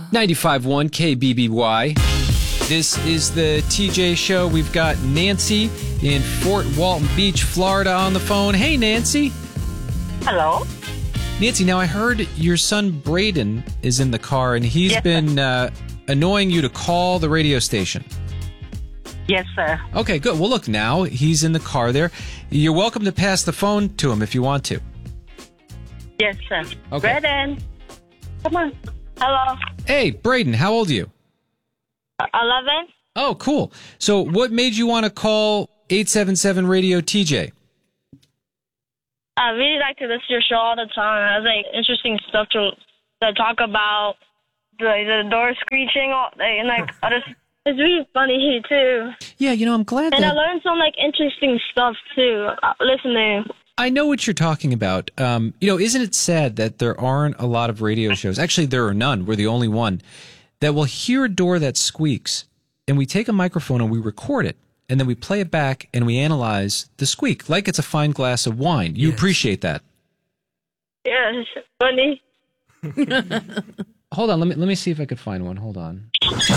95.1 KBBY. This is the TJ Show. We've got Nancy in Fort Walton Beach, Florida on the phone. Hey, Nancy. Hello. Nancy, now I heard your son Braden is in the car, and he's been annoying you to call the radio station. Yes, sir. Okay, good. Well, look, now he's in the car there. You're welcome to pass the phone to him if you want to. Yes, sir. Okay. Braden, come on. Hello. Hey, Braden, how old are you? 11. Oh, cool. So what made you want to call 877 Radio TJ? I really like to listen to your show all the time. It has like interesting stuff to talk about, like the door screeching, and like other. It's really funny too. Yeah, I'm glad and that... I learned some like interesting stuff too. Listening. I know what you're talking about. Isn't it sad that there aren't a lot of radio shows? Actually, there are none. We're the only one that will hear a door that squeaks, and we take a microphone and we record it, and then we play it back and we analyze the squeak like it's a fine glass of wine. You appreciate that? Yeah, it's funny. Hold on, let me see if I could find one. Hold on.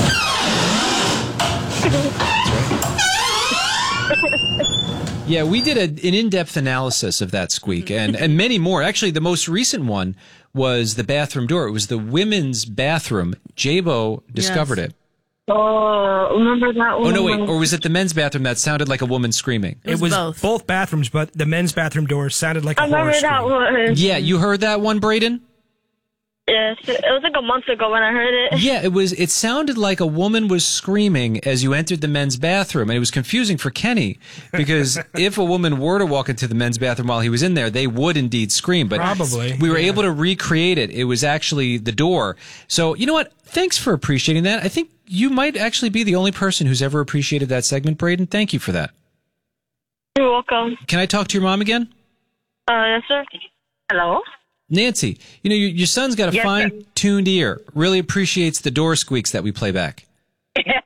Yeah, we did an in-depth analysis of that squeak and many more. Actually, the most recent one was the bathroom door. It was the women's bathroom. Jabo discovered it. Oh, remember that one? Oh, no, wait. Or was it the men's bathroom that sounded like a woman screaming? It was both bathrooms, but the men's bathroom door sounded like a horror I remember that one. Yeah, you heard that one, Braden? Yes, it was like a month ago when I heard it. Yeah, it sounded like a woman was screaming as you entered the men's bathroom, and it was confusing for Kenny, because if a woman were to walk into the men's bathroom while he was in there, they would indeed scream. But probably. We were able to recreate it. It was actually the door. So, you know what? Thanks for appreciating that. I think you might actually be the only person who's ever appreciated that segment, Braden. Thank you for that. You're welcome. Can I talk to your mom again? Yes, sir. Hello? Nancy, your son's got a fine-tuned ear. Really appreciates the door squeaks that we play back. And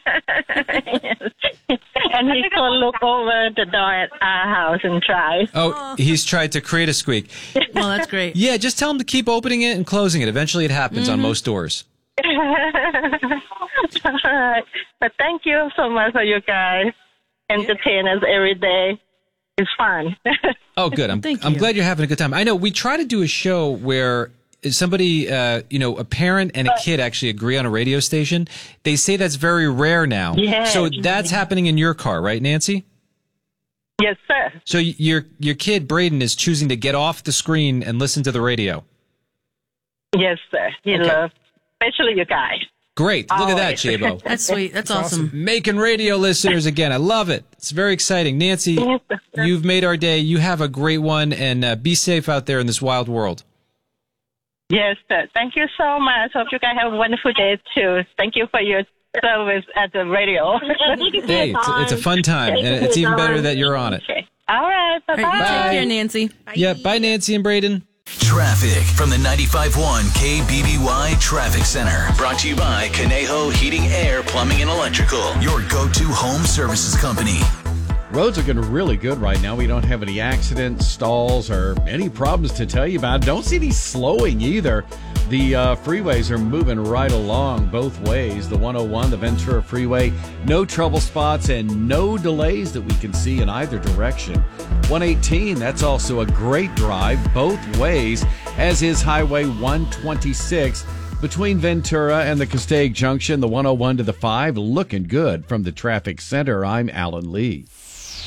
he could look over the door at our house and try. Oh, he's tried to create a squeak. Well, that's great. Yeah, just tell him to keep opening it and closing it. Eventually it happens on most doors. All right. But thank you so much for you guys. Entertain us every day. It's fun. Oh, good. I'm glad you're having a good time. I know we try to do a show where somebody, a parent and a kid actually agree on a radio station. They say that's very rare now. Yes. So that's happening in your car, right, Nancy? Yes, sir. So your kid, Braden, is choosing to get off the screen and listen to the radio. Yes, sir. He loves, especially you guys. Great. Look at that, Jabo. That's sweet. That's awesome. Making radio listeners again. I love it. It's very exciting. Nancy, you've made our day. You have a great one, and be safe out there in this wild world. Yes, sir. Thank you so much. Hope you guys have a wonderful day, too. Thank you for your service at the radio. Hey, it's a fun time, and it's even better that you're on it. Okay. All right. Bye-bye. All right, you take care, Nancy. Bye. Yeah, bye, Nancy and Braden. Traffic from the 95.1 KBBY Traffic Center. Brought to you by Conejo Heating, Air, Plumbing, and Electrical. Your go-to home services company. Roads are looking really good right now. We don't have any accidents, stalls, or any problems to tell you about. Don't see any slowing either. The freeways are moving right along both ways. The 101, the Ventura Freeway, no trouble spots and no delays that we can see in either direction. 118, that's also a great drive both ways, as is Highway 126. Between Ventura and the Castaic Junction, the 101 to the 5, looking good. From the Traffic Center, I'm Alan Lee.